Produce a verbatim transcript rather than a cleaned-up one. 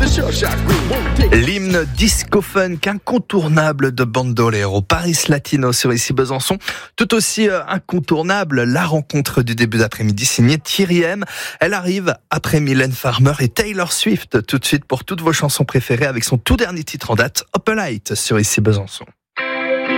L'hymne disco-funk incontournable de Bandolero, Paris Latino sur Ici Besançon. Tout aussi euh, incontournable, la rencontre du début d'après-midi signée Thierry M. Elle arrive après Mylène Farmer et Taylor Swift. Tout de suite pour toutes vos chansons préférées avec son tout dernier titre en date, Opalite sur Ici Besançon.